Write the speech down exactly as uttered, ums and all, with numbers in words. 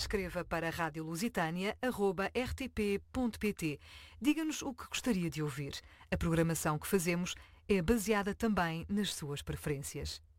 escreva para rádio lusitânia arroba r t p ponto p t. Diga-nos o que gostaria de ouvir. A programação que fazemos é baseada também nas suas preferências.